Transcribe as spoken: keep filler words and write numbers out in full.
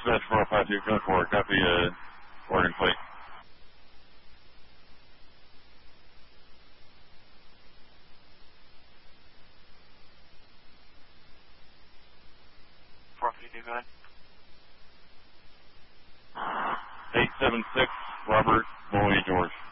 Dispatch four oh five two, code four, copy, uh, Oregon plate. four fifty-two, go ahead. eight seven six, Robert, Bowie, George.